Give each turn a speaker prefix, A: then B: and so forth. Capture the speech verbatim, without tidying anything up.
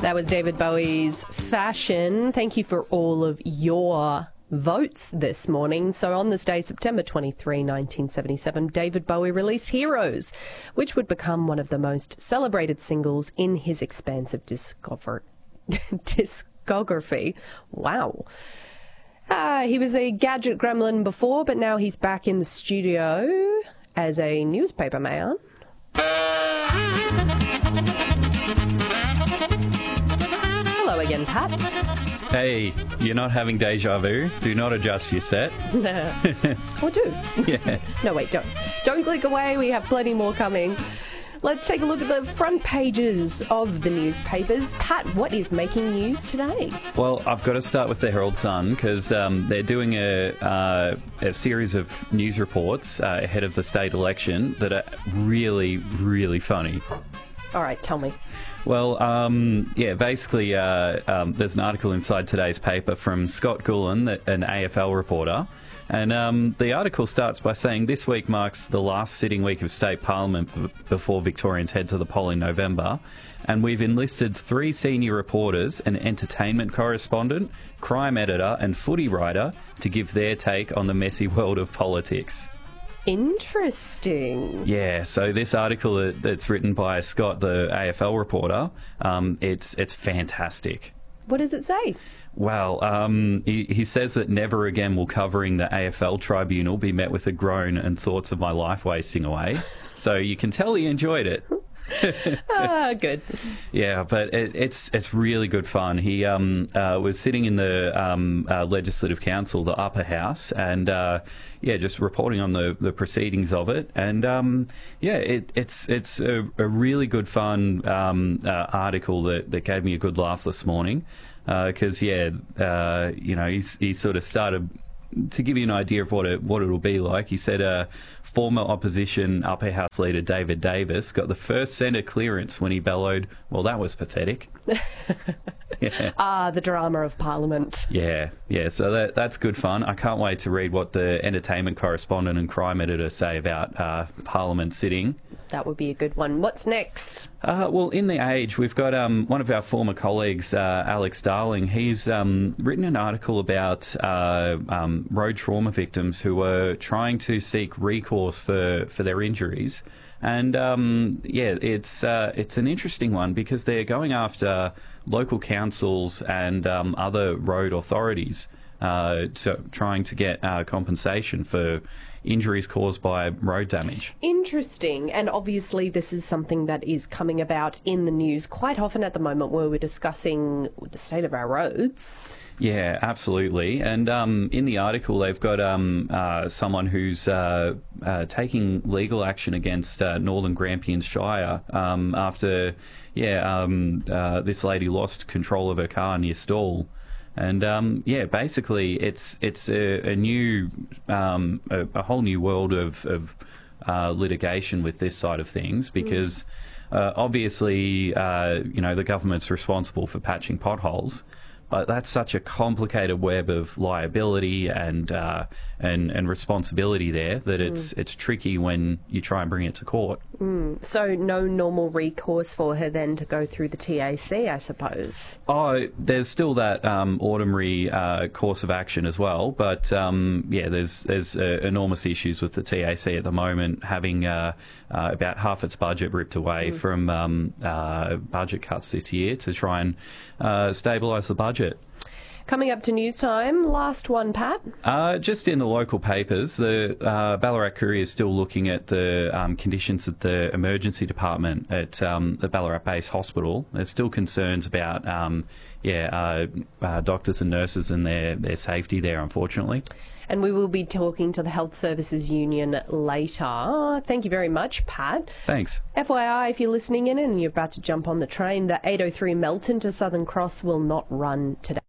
A: That was David Bowie's Fashion. Thank you for all of your votes this morning. So on this day, September twenty-third, nineteen seventy-seven, David Bowie released Heroes, which would become one of the most celebrated singles in his expansive discover- discography. Wow. Uh, he was a gadget gremlin before, but now he's back in the studio as a newspaper man. Hello again, Pat.
B: Hey, you're not having deja vu? Do not adjust your set.
A: Or do.
B: Yeah.
A: No, wait, don't. Don't click away. We have plenty more coming. Let's take a look at the front pages of the newspapers. Pat, what is making news today?
B: Well, I've got to start with the Herald Sun because um, they're doing a, uh, a series of news reports uh, ahead of the state election that are really, really funny.
A: All right, tell me.
B: Well, um, yeah, basically uh, um, there's an article inside today's paper from Scott Gulen, an A F L reporter, and um, the article starts by saying this week marks the last sitting week of state parliament f- before Victorians head to the poll in November, and we've enlisted three senior reporters, an entertainment correspondent, crime editor and footy writer to give their take on the messy world of politics.
A: Interesting.
B: Yeah, so this article that's written by Scott, the A F L reporter, um, it's it's fantastic.
A: What does it say?
B: Well, um, he, he says that never again will covering the A F L tribunal be met with a groan and thoughts of my life wasting away. So you can tell he enjoyed it.
A: Ah, good.
B: Yeah, but it, it's it's really good fun. He um, uh, was sitting in the um, uh, Legislative Council, the upper house, and uh, yeah, just reporting on the, the proceedings of it. And um, yeah, it, it's it's a, a really good fun um, uh, article that, that gave me a good laugh this morning. Because uh, yeah, uh, you know, he's, he sort of started to give you an idea of what it what it'll be like. He said, uh, former opposition upper house leader David Davis got the first centre clearance when he bellowed, "Well, that was pathetic." Yeah.
A: Ah, the drama of Parliament.
B: Yeah, yeah. So that that's good fun. I can't wait to read what the entertainment correspondent and crime editor say about uh, Parliament sitting.
A: That would be a good one. What's next?
B: Uh, well, in The Age, we've got um, one of our former colleagues, uh, Alex Darling. He's um, written an article about uh, um, road trauma victims who were trying to seek recourse for, for their injuries. And, um, yeah, it's uh, it's an interesting one because they're going after local councils and um, other road authorities uh, to, trying to get uh, compensation for injuries caused by road damage.
A: Interesting. And obviously this is something that is coming about in the news quite often at the moment where we're discussing the state of our roads.
B: Yeah, absolutely. And um, in the article, they've got um, uh, someone who's uh, uh, taking legal action against uh, Northern Grampians Shire um, after, yeah, um, uh, this lady lost control of her car near Stawell. And um, yeah, basically, it's it's a, a new, um, a, a whole new world of, of uh, litigation with this side of things because mm. uh, obviously, uh, you know, the government's responsible for patching potholes. But that's such a complicated web of liability and uh, and and responsibility there that it's mm. it's tricky when you try and bring it to court.
A: Mm. So no normal recourse for her then to go through the T A C, I suppose.
B: Oh, there's still that um, ordinary uh, course of action as well, but um, yeah, there's there's uh, enormous issues with the T A C at the moment, having uh, uh, about half its budget ripped away mm. from um, uh, budget cuts this year to try and uh, stabilise the budget.
A: Coming up to news time, last one, Pat.
B: Uh, just in the local papers, the uh, Ballarat Courier is still looking at the um, conditions at the emergency department at um, the Ballarat Base Hospital. There's still concerns about, um, yeah, uh, uh, doctors and nurses and their, their safety there, unfortunately.
A: And we will be talking to the Health Services Union later. Thank you very much, Pat.
B: Thanks.
A: F Y I, if you're listening in and you're about to jump on the train, the eight oh three Melton to Southern Cross will not run today.